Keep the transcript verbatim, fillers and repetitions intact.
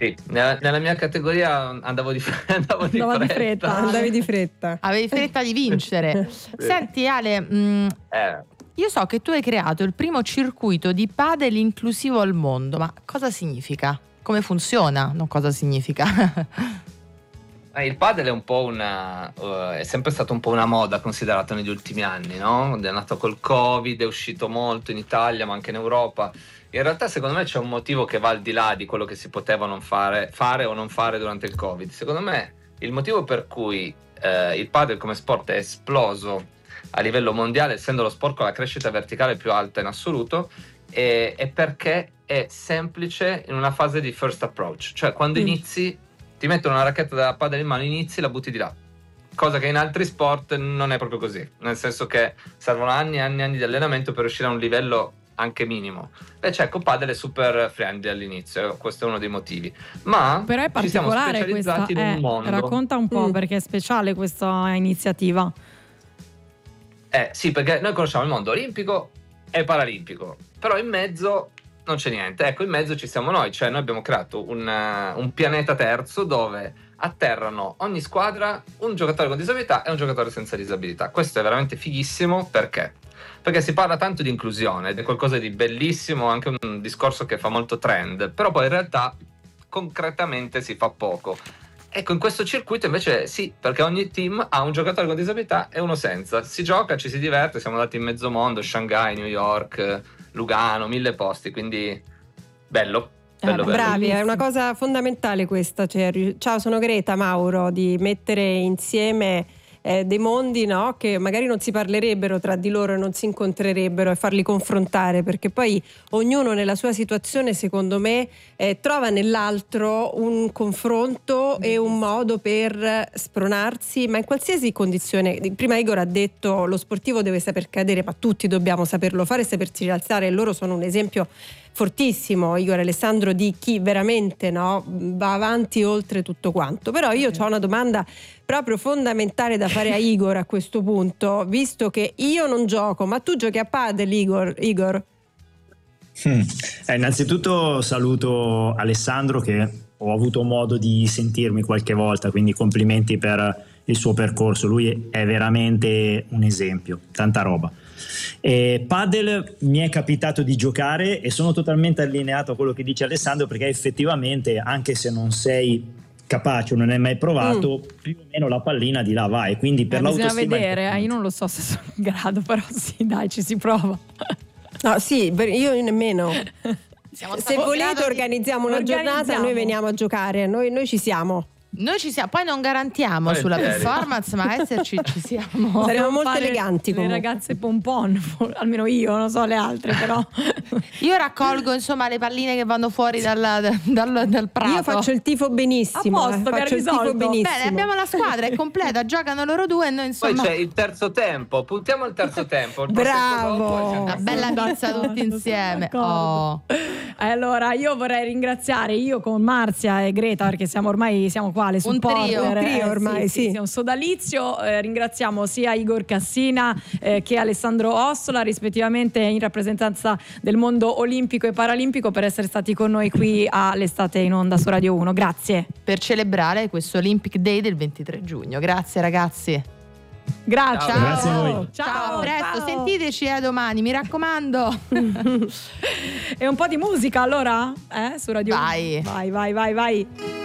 Sì, nella, nella mia categoria andavo di, andavo di Andavo fretta. di fretta, Andavi di fretta. Avevi fretta di vincere. Sì. Senti Ale, mh, Eh, io so che tu hai creato il primo circuito di padel inclusivo al mondo, ma cosa significa? Come funziona? Non cosa significa? eh, il padel è un po' una uh, è sempre stato un po' una moda considerata negli ultimi anni, no? È nato col Covid, è uscito molto in Italia, ma anche in Europa. In realtà secondo me c'è un motivo che va al di là di quello che si poteva non fare, fare o non fare durante il Covid. Secondo me il motivo per cui eh, il padel come sport è esploso a livello mondiale, essendo lo sport con la crescita verticale più alta in assoluto, è, è perché è semplice in una fase di first approach. Cioè quando Mm. inizi, ti mettono una racchetta da padel in mano, inizi, la butti di là. Cosa che in altri sport non è proprio così, nel senso che servono anni e anni e anni di allenamento per riuscire a un livello anche minimo. Invece ecco, padel è super friendly all'inizio, questo è uno dei motivi. Ma Però è ci siamo particolare questa, specializzati in eh, un mondo. racconta un po' Mm. perché è speciale questa iniziativa. Eh sì, perché noi conosciamo il mondo olimpico e paralimpico, però in mezzo non c'è niente. Ecco, in mezzo ci siamo noi, cioè noi abbiamo creato un, uh, un pianeta terzo dove atterrano ogni squadra un giocatore con disabilità e un giocatore senza disabilità. Questo è veramente fighissimo, perché? Perché si parla tanto di inclusione ed è qualcosa di bellissimo, anche un discorso che fa molto trend, però poi in realtà concretamente si fa poco. Ecco, in questo circuito invece sì, perché ogni team ha un giocatore con disabilità e uno senza. Si gioca, ci si diverte, siamo andati in mezzo mondo, Shanghai, New York, Lugano, mille posti, quindi bello. Bello, Eh, bello. Bravi, è bellissimo. una cosa fondamentale questa. Cioè, ri- ciao, sono Greta, Mauro, di mettere insieme eh, dei mondi, no, che magari non si parlerebbero tra di loro e non si incontrerebbero, e farli confrontare, perché poi ognuno nella sua situazione, secondo me, eh, trova nell'altro un confronto e un modo per spronarsi, ma in qualsiasi condizione. Prima Igor ha detto lo sportivo deve saper cadere, ma tutti dobbiamo saperlo fare e saperci rialzare, e loro sono un esempio fortissimo, Igor e Alessandro, di chi veramente, no, va avanti oltre tutto quanto. Però io ho una domanda proprio fondamentale da fare a Igor a questo punto, visto che io non gioco, ma tu giochi a padel, Igor, Igor? Hmm. Eh, innanzitutto saluto Alessandro, che ho avuto modo di sentirmi qualche volta, quindi complimenti per il suo percorso, lui è veramente un esempio, tanta roba. E padel mi è capitato di giocare e sono totalmente allineato a quello che dice Alessandro, perché effettivamente anche se non sei capace o non hai mai provato, mm. più o meno la pallina di là vai, quindi per eh, l'autostima bisogna vedere, eh, io non lo so se sono in grado, però sì, dai, ci si prova. No, sì, io nemmeno. Siamo Se volete organizziamo una Organizziamo. giornata, noi veniamo a giocare, noi, noi ci siamo. Noi ci siamo, poi non garantiamo Volentieri. sulla performance, ma esserci ci siamo. Saremo molto fare eleganti le comunque. ragazze pompon, almeno io, non so le altre, però Io raccolgo insomma le palline che vanno fuori dal, dal, dal prato. Io faccio il tifo benissimo. A posto, eh, mi ha faccio il tifo risolto. benissimo. Bene, abbiamo la squadra, è completa, giocano loro due e noi Poi insomma c'è il terzo tempo, puntiamo il terzo tempo. Il Bravo. prossimo dopo è una sempre- bella Sono pizza d'accordo, tutti insieme. sono Oh. Allora io vorrei ringraziare, io con Marzia e Greta, perché siamo ormai siamo qua le Un supporter, trio. Un trio ormai, sì. sì, un sodalizio. Eh, ringraziamo sia Igor Cassina eh, che Alessandro Ossola, rispettivamente in rappresentanza del mondo olimpico e paralimpico, per essere stati con noi qui all'Estate in Onda su Radio uno. Grazie. Per celebrare questo Olympic Day del ventitré giugno. Grazie ragazzi. Grazie. Ciao. Grazie a voi. Ciao, a presto, ciao. sentiteci eh, domani, mi raccomando. E un po' di musica allora? Eh, su Radio Vai. uno. Vai, vai, vai, vai.